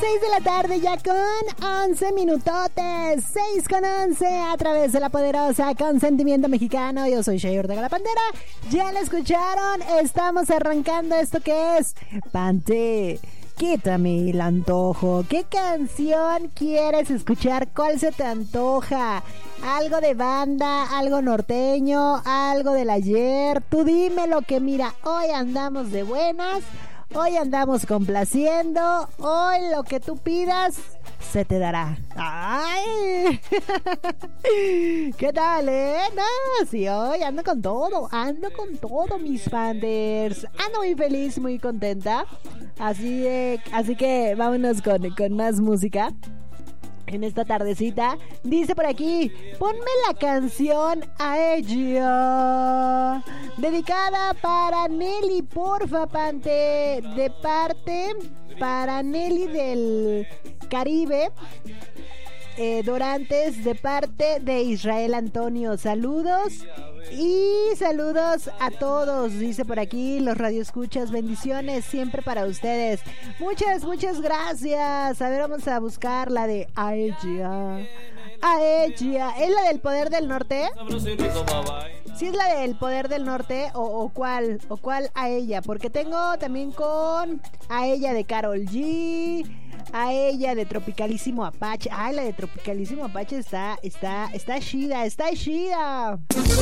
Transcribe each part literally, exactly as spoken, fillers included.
seis de la tarde ya con once minutotes, seis con once a través de la poderosa Consentimiento Mexicano. Yo soy Shey Ortega la Pantera, ya la escucharon, estamos arrancando esto que es Pante. Quítame el antojo. ¿Qué canción quieres escuchar? ¿Cuál se te antoja? ¿Algo de banda? ¿Algo norteño? ¿Algo del ayer? Tú dime lo que mira, hoy andamos de buenas. Hoy andamos complaciendo. Hoy lo que tú pidas se te dará. ¡Ay! ¿Qué tal, eh? No, sí, hoy ando con todo. Ando con todo, mis fanders. Ando muy feliz, muy contenta. Así, eh, así que vámonos con, con más música. En esta tardecita, dice por aquí, ponme la canción a ella, dedicada para Nelly, porfa, Pante, de parte para Nelly del Caribe, eh, Dorantes, de parte de Israel Antonio. Saludos y saludos a todos, dice por aquí, los radioescuchas, bendiciones siempre para ustedes. Muchas, muchas gracias. A ver, vamos a buscar la de a ella. A ella. ¿Es la del Poder del Norte? ¿Sí es la del Poder del Norte o, o cuál? ¿O cuál a ella? Porque tengo también con a ella de Karol G, a ella de Tropicalísimo Apache. Ay, la de Tropicalísimo Apache está, está, está chida, está chida.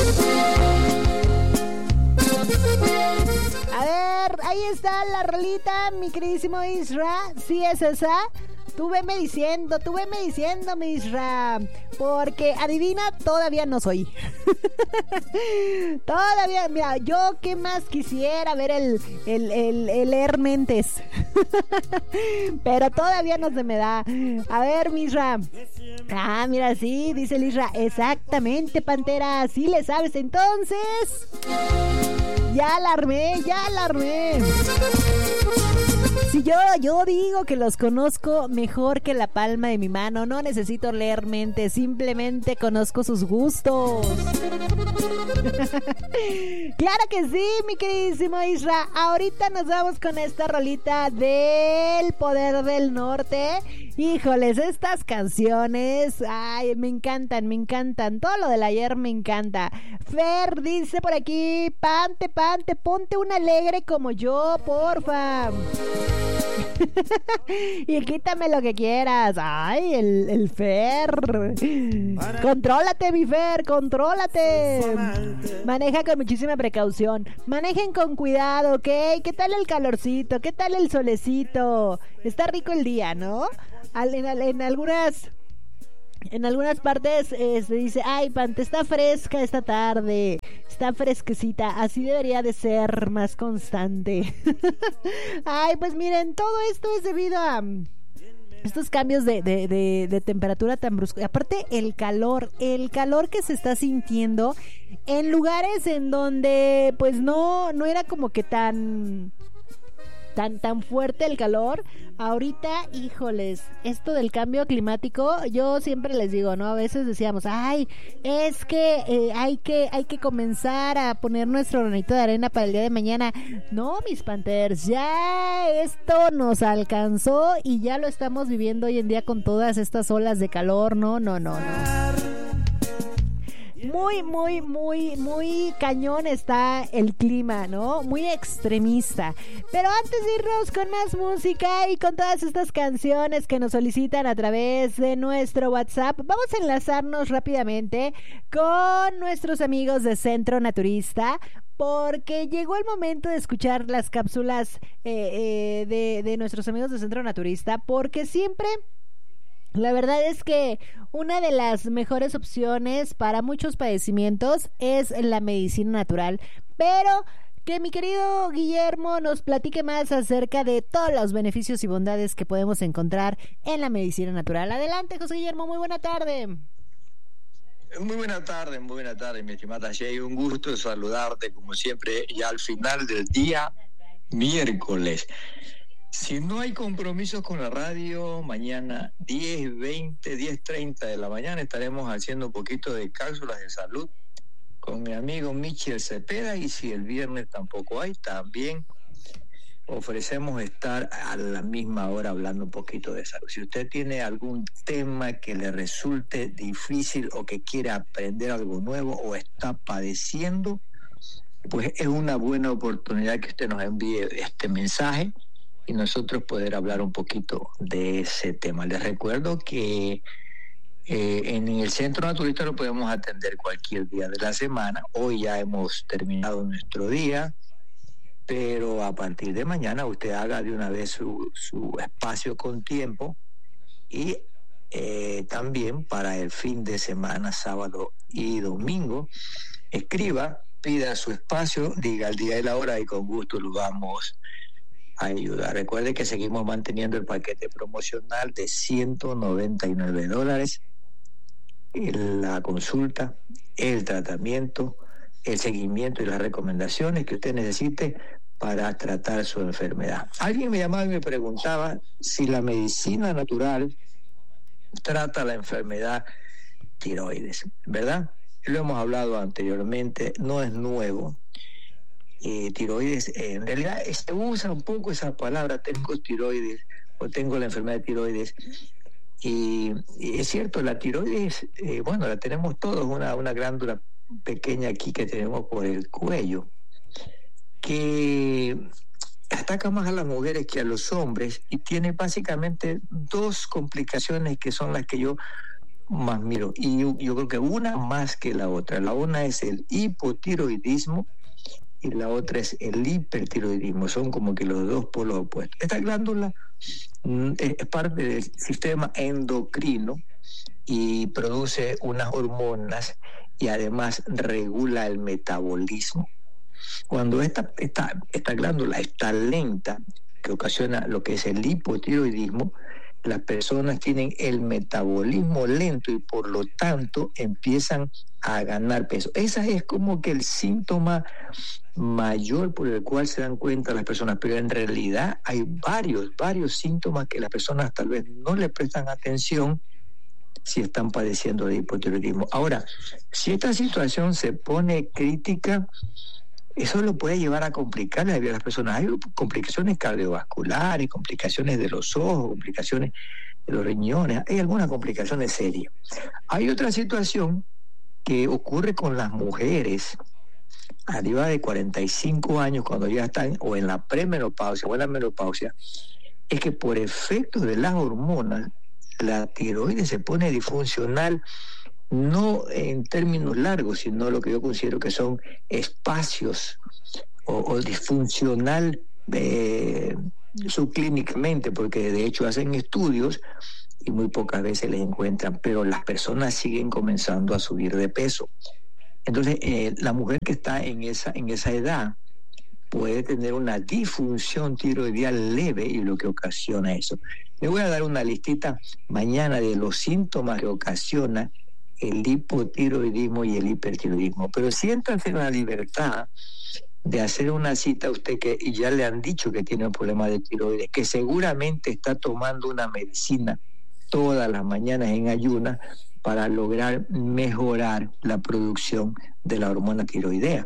A ver, ahí está la rolita, mi queridísimo Isra. Sí es esa. Tú veme diciendo, tú veme diciendo, mi Isra. Porque adivina, todavía no soy. Todavía, mira, yo qué más quisiera ver el, el, el, el Hermentes. Pero todavía no se me da. A ver, mi Isra. Ah, mira, sí, dice el Isra. Exactamente, Pantera. Sí le sabes, entonces. Ya la armé, ya la armé. Si yo, yo digo que los conozco mejor que la palma de mi mano, no necesito leer mente, simplemente conozco sus gustos. Claro que sí, mi queridísimo Isra. Ahorita nos vamos con esta rolita del Poder del Norte. Híjoles, estas canciones, ay, me encantan, me encantan. Todo lo del ayer me encanta. Fer dice por aquí, Pante, Pante, ponte un alegre como yo, porfa. Y quítame lo que quieras. Ay, el, el Fer. Contrólate, mi Fer, contrólate. Maneja con muchísima precaución. Manejen con cuidado, ¿ok? ¿Qué tal el calorcito? ¿Qué tal el solecito? Está rico el día, ¿no? En, en algunas... En algunas partes eh, se dice, ay, Pante, está fresca esta tarde, está fresquecita, así debería de ser, más constante. Ay, pues miren, todo esto es debido a estos cambios de, de, de, de temperatura tan bruscos. Aparte, el calor, el calor que se está sintiendo en lugares en donde, pues no, no era como que tan... Tan, tan fuerte el calor. Ahorita, híjoles, esto del cambio climático, yo siempre les digo, ¿no? A veces decíamos, ay, es que eh, hay que hay que comenzar a poner nuestro granito de arena para el día de mañana. No, mis Panthers, ya esto nos alcanzó y ya lo estamos viviendo hoy en día con todas estas olas de calor. No, no, no, no. Muy, muy, muy, muy cañón está el clima, ¿no? Muy extremista. Pero antes de irnos con más música y con todas estas canciones que nos solicitan a través de nuestro WhatsApp, vamos a enlazarnos rápidamente con nuestros amigos de Centro Naturista, porque llegó el momento de escuchar las cápsulas eh, eh, de, de nuestros amigos de Centro Naturista, porque siempre... La verdad es que una de las mejores opciones para muchos padecimientos es la medicina natural, pero que mi querido Guillermo nos platique más acerca de todos los beneficios y bondades que podemos encontrar en la medicina natural. Adelante, José Guillermo, muy buena tarde. Muy buena tarde, muy buena tarde, mi estimada Shey. Un gusto saludarte, como siempre, ya al final del día, miércoles. Si no hay compromisos con la radio, mañana diez, veinte, diez treinta de la mañana estaremos haciendo un poquito de cápsulas de salud con mi amigo Michel Cepeda, y si el viernes tampoco hay, también ofrecemos estar a la misma hora hablando un poquito de salud. Si usted tiene algún tema que le resulte difícil o que quiere aprender algo nuevo o está padeciendo, pues es una buena oportunidad que usted nos envíe este mensaje y nosotros poder hablar un poquito de ese tema. Les recuerdo que eh, en el Centro Naturista lo podemos atender cualquier día de la semana. Hoy ya hemos terminado nuestro día, pero a partir de mañana usted haga de una vez su, su espacio con tiempo y eh, también para el fin de semana, sábado y domingo, escriba, pida su espacio, diga el día y la hora y con gusto lo vamos a ayudar. Recuerde que seguimos manteniendo el paquete promocional de ciento noventa y nueve dólares, la consulta, el tratamiento, el seguimiento y las recomendaciones que usted necesite para tratar su enfermedad. Alguien me llamaba y me preguntaba si la medicina natural trata la enfermedad tiroides, ¿verdad? Lo hemos hablado anteriormente, no es nuevo. Eh, tiroides, eh, en realidad se usa un poco esa palabra, tengo tiroides o tengo la enfermedad de tiroides. Y, y es cierto, la tiroides, eh, bueno, la tenemos todos, una, una glándula pequeña aquí que tenemos por el cuello, que ataca más a las mujeres que a los hombres y tiene básicamente dos complicaciones que son las que yo más miro, y yo, yo creo que una más que la otra. La una es el hipotiroidismo y la otra es el hipertiroidismo, son como que los dos polos opuestos. Esta glándula mm, es parte del sistema endocrino y produce unas hormonas y además regula el metabolismo. Cuando esta, esta, esta glándula está lenta, que ocasiona lo que es el hipotiroidismo, las personas tienen el metabolismo lento y por lo tanto empiezan a ganar peso. Ese es como que el síntoma mayor por el cual se dan cuenta las personas, pero en realidad hay varios, varios síntomas que las personas tal vez no le prestan atención si están padeciendo de hipotiroidismo. Ahora, si esta situación se pone crítica, eso lo puede llevar a complicar la vida de las personas. Hay complicaciones cardiovasculares, complicaciones de los ojos, complicaciones de los riñones, hay algunas complicaciones serias. Hay otra situación que ocurre con las mujeres arriba de cuarenta y cinco años, cuando ya están o en la premenopausia o en la menopausia, es que por efecto de las hormonas, la tiroides se pone disfuncional, no en términos largos, sino lo que yo considero que son espacios o, o disfuncional eh, subclínicamente, porque de hecho hacen estudios y muy pocas veces les encuentran, pero las personas siguen comenzando a subir de peso. Entonces, eh, la mujer que está en esa, en esa edad puede tener una disfunción tiroidial leve y lo que ocasiona eso. Le voy a dar una listita mañana de los síntomas que ocasiona el hipotiroidismo y el hipertiroidismo, pero siéntanse en la libertad de hacer una cita a usted que ya le han dicho que tiene un problema de tiroides, que seguramente está tomando una medicina todas las mañanas en ayunas para lograr mejorar la producción de la hormona tiroidea.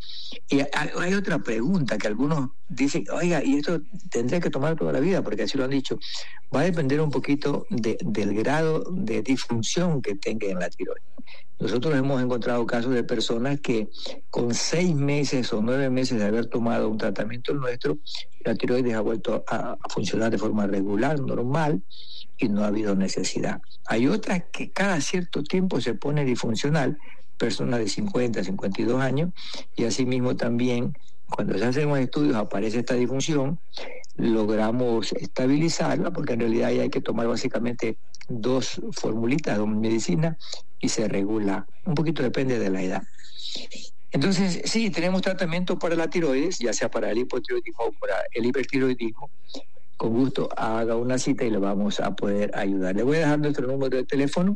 Y hay otra pregunta que algunos dicen, oiga, y esto tendría que tomar toda la vida, porque así lo han dicho. Va a depender un poquito de, del grado de disfunción que tenga en la tiroides. Nosotros hemos encontrado casos de personas que con seis meses o nueve meses de haber tomado un tratamiento nuestro, la tiroides ha vuelto a, a funcionar de forma regular, normal, y no ha habido necesidad. Hay otras que cada cierto tiempo se pone disfuncional, personas de cincuenta, cincuenta y dos años, y asimismo también cuando se hacen los estudios aparece esta disfunción, logramos estabilizarla, porque en realidad hay que tomar básicamente dos formulitas de medicina y se regula, un poquito depende de la edad. Entonces, sí, tenemos tratamiento para la tiroides, ya sea para el hipotiroidismo o para el hipertiroidismo. Con gusto haga una cita y le vamos a poder ayudar. Le voy a dejar nuestro número de teléfono,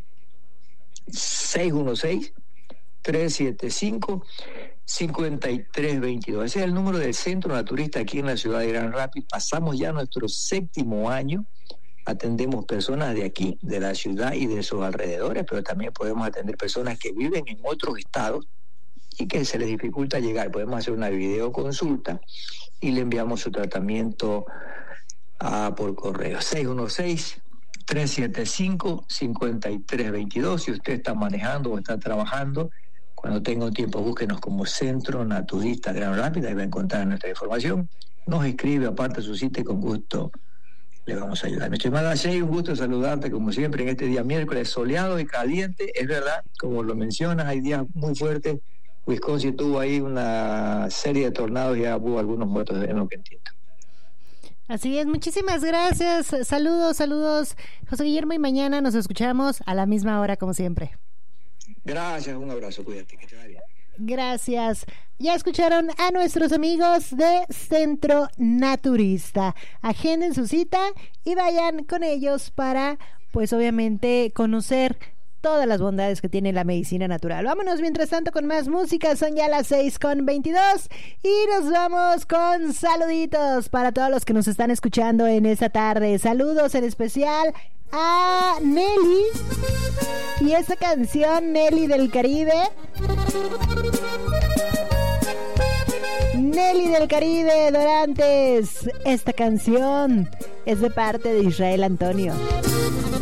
seis uno seis, tres siete cinco, cinco tres dos dos. Ese es el número del Centro Naturista aquí en la ciudad de Grand Rapids. Pasamos ya nuestro séptimo año. Atendemos personas de aquí, de la ciudad y de sus alrededores, pero también podemos atender personas que viven en otros estados y que se les dificulta llegar. Podemos hacer una videoconsulta y le enviamos su tratamiento a, por correo. seis uno seis, tres siete cinco, cinco tres dos dos. Si usted está manejando o está trabajando, cuando tenga un tiempo, búsquenos como Centro Naturista Grano Lápida y va a encontrar nuestra información. Nos escribe, aparte su cita y con gusto le vamos a ayudar. Mi estimada Shey, un gusto saludarte como siempre en este día miércoles soleado y caliente. Es verdad, como lo mencionas, hay días muy fuertes. Wisconsin tuvo ahí una serie de tornados y ya hubo algunos muertos, en lo que entiendo. Así es, muchísimas gracias. Saludos, saludos, José Guillermo, y mañana nos escuchamos a la misma hora como siempre. Gracias, un abrazo, cuídate, que te vaya bien. Gracias. Ya escucharon a nuestros amigos de Centro Naturista. Agenden su cita y vayan con ellos para, pues obviamente, conocer todas las bondades que tiene la medicina natural. Vámonos mientras tanto con más música. Son ya las seis con veintidós y nos vamos con saluditos para todos los que nos están escuchando en esta tarde. Saludos en especial a Nelly y esta canción Nelly del Caribe. Nelly del Caribe, Dorantes. Esta canción es de parte de Israel Antonio.